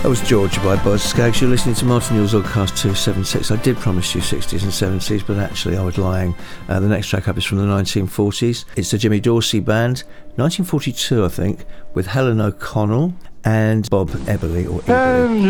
That was Georgia by Buzz Skaggs. You're listening to Martin Yule's Oddcast 276. I did promise you 60s and 70s, but actually I was lying. The next track up is from the 1940s. It's the Jimmy Dorsey Band, 1942 I think, with Helen O'Connell and Bob Eberly, or Eberly.